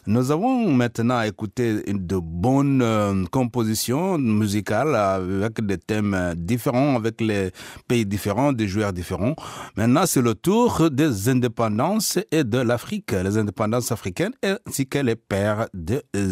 Nous avons maintenant écouté de bonnes compositions musicales avec des thèmes différents, avec les pays différents, des joueurs différents. Maintenant, c'est le tour des indépendances et de l'Afrique, les indépendances africaines ainsi que les pères de